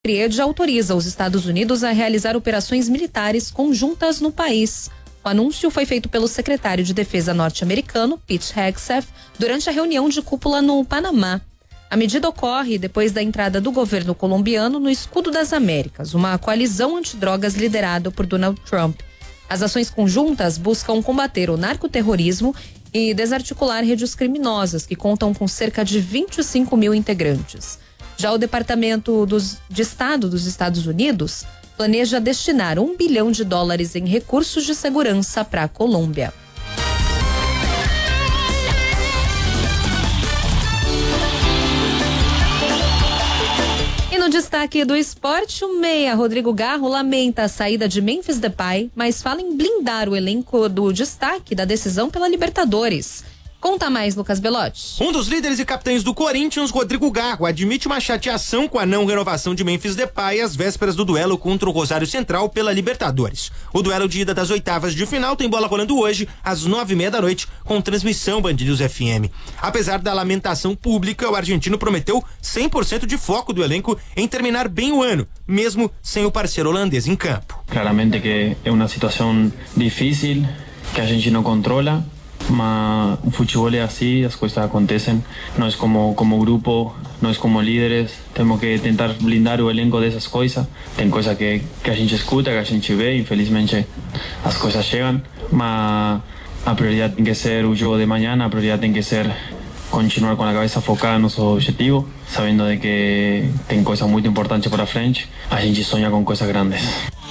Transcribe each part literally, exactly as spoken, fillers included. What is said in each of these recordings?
Triede autoriza os Estados Unidos a realizar operações militares conjuntas no país. O anúncio foi feito pelo secretário de Defesa norte-americano, Pete Hegseth, durante a reunião de cúpula no Panamá. A medida ocorre depois da entrada do governo colombiano no Escudo das Américas, uma coalizão antidrogas liderada por Donald Trump. As ações conjuntas buscam combater o narcoterrorismo e desarticular redes criminosas que contam com cerca de vinte e cinco mil integrantes. Já o Departamento dos, de Estado dos Estados Unidos planeja destinar um bilhão de dólares em recursos de segurança para a Colômbia. E no destaque do esporte, o meia Rodrigo Garro lamenta a saída de Memphis Depay, mas fala em blindar o elenco do destaque da decisão pela Libertadores. Conta mais, Lucas Belotti. Um dos líderes e capitães do Corinthians, Rodrigo Garro, admite uma chateação com a não renovação de Memphis Depay às vésperas do duelo contra o Rosário Central pela Libertadores. O duelo de ida das oitavas de final tem bola rolando hoje, às nove e meia da noite, com transmissão Band News F M. Apesar da lamentação pública, o argentino prometeu cem por cento de foco do elenco em terminar bem o ano, mesmo sem o parceiro holandês em campo. Claramente que é uma situação difícil, que a gente não controla. Mas o futebol é assim, as coisas acontecem. Nós como, como grupo, nós como líderes, temos que tentar blindar o elenco dessas coisas. Tem coisa que, que a gente escuta, que a gente vê, infelizmente as coisas chegam. Mas a prioridade tem que ser o jogo de manhã, a prioridade tem que ser continuar com a cabeça focada no nosso objetivo, sabendo de que tem coisas muito importantes para frente. A gente sonha com coisas grandes.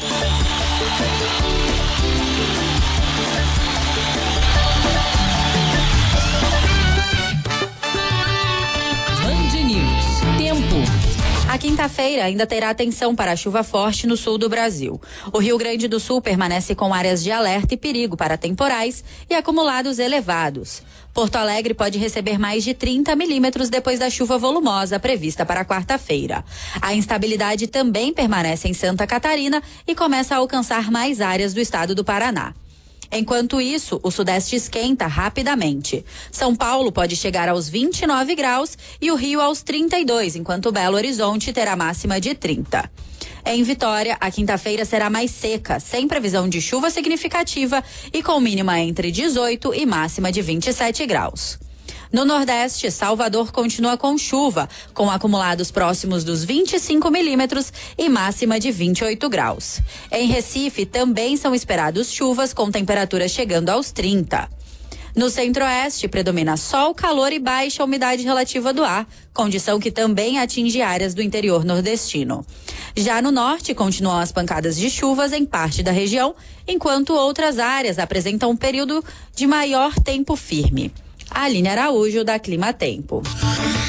A quinta-feira ainda terá atenção para a chuva forte no sul do Brasil. O Rio Grande do Sul permanece com áreas de alerta e perigo para temporais e acumulados elevados. Porto Alegre pode receber mais de trinta milímetros depois da chuva volumosa prevista para quarta-feira. A instabilidade também permanece em Santa Catarina e começa a alcançar mais áreas do estado do Paraná. Enquanto isso, o sudeste esquenta rapidamente. São Paulo pode chegar aos vinte e nove graus e o Rio aos trinta e dois, enquanto Belo Horizonte terá máxima de trinta. Em Vitória, a quinta-feira será mais seca, sem previsão de chuva significativa e com mínima entre dezoito e máxima de vinte e sete graus. No Nordeste, Salvador continua com chuva, com acumulados próximos dos vinte e cinco milímetros e máxima de vinte e oito graus. Em Recife, também são esperados chuvas, com temperaturas chegando aos trinta. No Centro-Oeste, predomina sol, calor e baixa umidade relativa do ar, condição que também atinge áreas do interior nordestino. Já no Norte, continuam as pancadas de chuvas em parte da região, enquanto outras áreas apresentam um período de maior tempo firme. Aline Araújo, da Clima Tempo.